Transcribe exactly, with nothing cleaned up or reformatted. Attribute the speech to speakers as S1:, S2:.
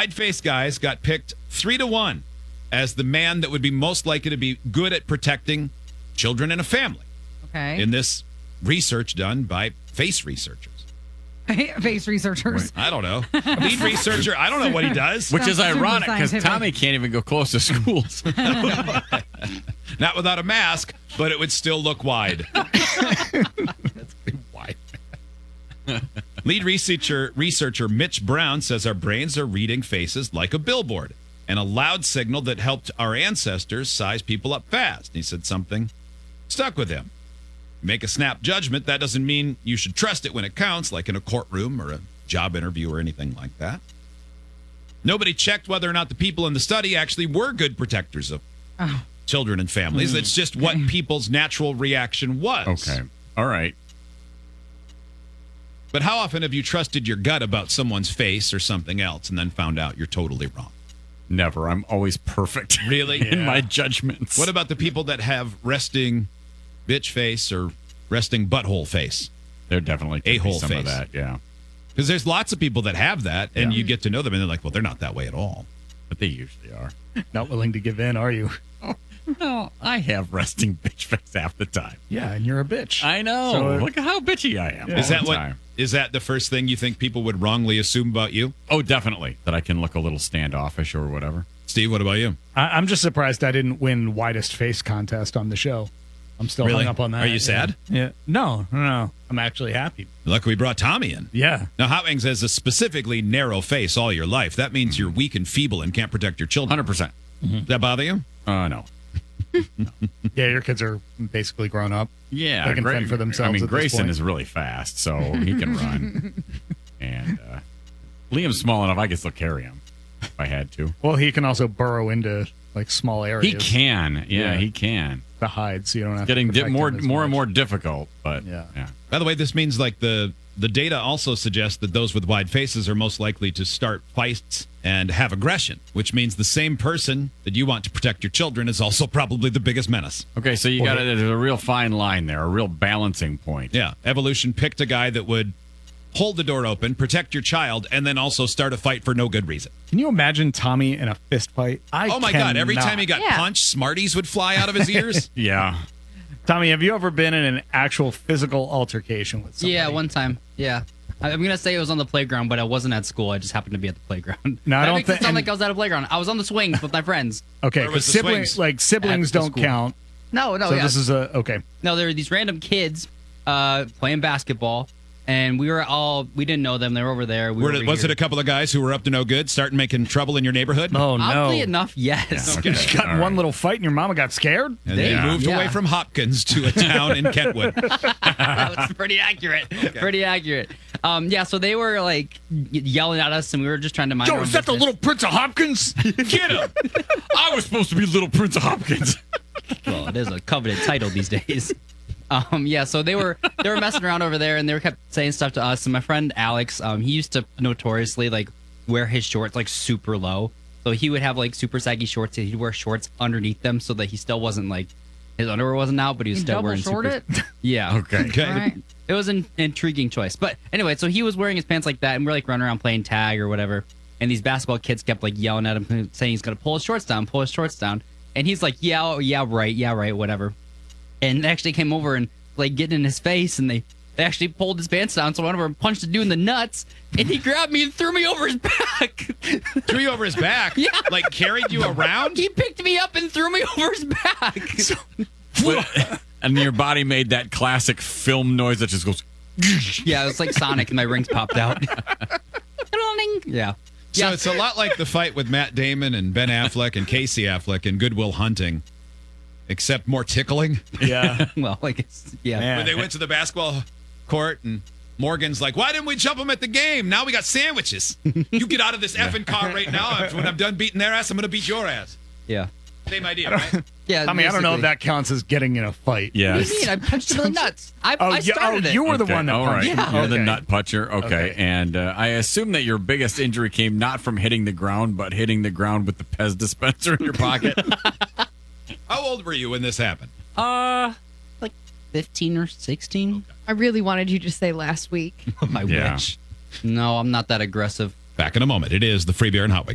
S1: wide-faced guys got picked three to one as the man that would be most likely to be good at protecting children in a family.
S2: Okay.
S1: In this research done by face researchers.
S2: Face researchers.
S1: I don't know. Lead researcher. I don't know what he does.
S3: Which is
S2: Sounds
S3: ironic because
S2: scientific.
S3: Tommy can't even go close to schools.
S1: Not without a mask, but it would still look wide.
S3: That's pretty wide.
S1: Lead researcher researcher Mitch Brown says our brains are reading faces like a billboard and a loud signal that helped our ancestors size people up fast. He said something stuck with him. Make a snap judgment. That doesn't mean you should trust it when it counts, like in a courtroom or a job interview or anything like that. Nobody checked whether or not the people in the study actually were good protectors of
S2: Oh.
S1: children and families. It's just what people's natural reaction was.
S3: Okay. All right.
S1: But how often have you trusted your gut about someone's face or something else and then found out you're totally wrong?
S3: Never. I'm always perfect.
S1: Really?
S3: In my judgments.
S1: What about the people that have resting bitch face or resting butthole face?
S3: There definitely could be
S1: A-hole
S3: some
S1: face.
S3: of that, yeah.
S1: Because there's lots of people that have that, and
S3: Yeah.
S1: you get to know them, and they're like, well, they're not that way at all.
S3: But they usually are.
S4: Not willing to give in, are you?
S3: No, I have resting bitch face half the time.
S4: Yeah, and you're a bitch.
S3: I know.
S4: So, uh,
S3: Look at how bitchy I am.
S1: Is
S3: all
S1: that
S3: the
S1: what?
S3: time.
S1: Is that the first thing you think people would wrongly assume about you?
S3: Oh, definitely. That I can look a little standoffish or whatever.
S1: Steve, what about you?
S4: I, I'm just surprised I didn't win widest face contest on the show. I'm still
S1: Really?
S4: hung up on that.
S1: Are you
S4: yeah.
S1: sad?
S4: Yeah. No, no, no. I'm actually happy.
S1: Luckily, we brought Tommy in.
S4: Yeah.
S1: Now, Hot Wings has a specifically narrow face all your life. That means you're weak and feeble and can't protect your children.
S3: one hundred percent.
S1: Does that bother you?
S3: Uh, no.
S4: Yeah, your kids are basically grown up.
S3: Yeah.
S4: They can fend for themselves
S3: I mean,
S4: at this
S3: Grayson
S4: point.
S3: is really fast, so he can run. And uh, Liam's small enough, I could still carry him if I had to.
S4: Well, he can also burrow into like small areas.
S3: He can. Yeah,
S4: Yeah.
S3: he can.
S4: to hide, so you don't have
S3: Getting
S4: to
S3: di-
S4: protect
S3: more
S4: him as
S3: more and
S4: much.
S3: more difficult, but
S4: Yeah.
S3: yeah.
S1: By the way, this means like the the data also suggests that those with wide faces are most likely to start fights and have aggression, which means the same person that you want to protect your children is also probably the biggest menace.
S3: Okay, so you
S4: Well,
S3: got it. There's a real fine line there, a real balancing point.
S1: Yeah, evolution picked a guy that would hold the door open, protect your child, and then also start a fight for no good reason.
S4: Can you imagine Tommy in a fist fight? I
S1: Oh my God, every
S4: cannot.
S1: time he got
S2: Yeah.
S1: punched, Smarties would fly out of his ears.
S3: Yeah.
S4: Tommy, have you ever been in an actual physical altercation with somebody?
S5: Yeah, one time. Yeah. I- I'm gonna say it was on the playground, but I wasn't at school. I just happened to be at the playground.
S4: No, I
S5: that
S4: don't
S5: makes
S4: thi-
S5: it sound
S4: and-
S5: like I was at a playground. I was on the swings with my friends.
S4: Okay,
S1: Where was
S4: because
S1: the
S4: siblings,
S1: swings?
S4: like siblings,
S5: At the
S4: don't
S5: school.
S4: count.
S5: No, no,
S4: so
S5: yeah.
S4: this is a okay.
S5: No, there were these random kids uh, playing basketball, and we were all we didn't know them. They were over there. We
S1: Were
S5: were
S1: it,
S5: over
S1: was
S5: here.
S1: it a couple of guys who were up to no good, starting making trouble in your neighborhood?
S4: Oh no!
S5: Oddly enough, yes.
S1: Okay.
S4: You got in
S3: All
S4: one
S3: right.
S4: little fight and your mama got scared.
S1: And they
S3: Yeah.
S1: moved
S5: Yeah.
S1: away from Hopkins to a town in Kentwood.
S5: That was pretty accurate. Pretty accurate. Um, yeah, so they were like y- yelling at us, and we were just trying to mind. our
S4: Yo,
S5: own
S4: is that the
S5: business.
S4: little Prince of Hopkins?
S3: Get him! I was supposed to be Little Prince of Hopkins.
S5: Well, it is a coveted title these days. Um, yeah, so they were they were messing around over there, and they were kept saying stuff to us. And my friend Alex, um, he used to notoriously like wear his shorts like super low, so he would have like super saggy shorts. And he'd wear shorts underneath them so that he still wasn't like his underwear wasn't out, but he was
S2: You
S5: still
S2: double
S5: wearing
S2: short
S5: super.
S2: it?
S5: Yeah.
S3: Okay.
S1: Okay.
S2: All right.
S5: It was an intriguing choice. But anyway, so he was wearing his pants like that, and we're like running around playing tag or whatever. And these basketball kids kept like yelling at him, saying he's gonna pull his shorts down, pull his shorts down. And he's like, yeah, oh, yeah, right, yeah, right, whatever. And they actually came over and like getting in his face, and they, they actually pulled his pants down. So one of them punched the dude in the nuts, and he grabbed me and threw me over his back.
S1: Threw you over his back.
S5: Yeah.
S1: Like carried you around.
S5: He picked me up and threw me over his back.
S3: And your body made that classic film noise that just goes.
S5: Yeah, it was like Sonic, and my rings popped out. Yeah.
S1: So
S5: Yeah.
S1: it's a lot like the fight with Matt Damon and Ben Affleck and Casey Affleck in Good Will Hunting, except more tickling.
S4: Yeah.
S5: Well, I guess, yeah.
S4: Man.
S1: When they went to the basketball court and Morgan's like, why didn't we jump them at the game? Now we got sandwiches. You get out of this effing car right now. When I'm done beating their ass, I'm going to beat your ass.
S5: Yeah.
S1: Same idea, right?
S5: Yeah.
S4: I mean, I don't know if
S5: basically.
S4: that counts as getting in a fight.
S3: Yeah.
S5: What do you mean? I punched him in the nuts. I,
S4: Oh,
S5: I
S4: yeah,
S5: started
S4: oh
S5: it.
S4: you were the
S3: Okay,
S4: one that
S3: all
S4: punched
S3: right.
S4: him.
S3: You're the
S4: Okay.
S3: nut puncher. Okay.
S4: Okay.
S3: And uh, I assume that your biggest injury came not from hitting the ground, but hitting the ground with the Pez dispenser in your pocket.
S1: How old were you when this happened?
S5: Uh, like fifteen or sixteen.
S2: I really wanted you to say last week.
S5: I
S3: Yeah.
S5: wish. No, I'm not that aggressive.
S1: Back in a moment. It is the Free Beer and Hot Wings.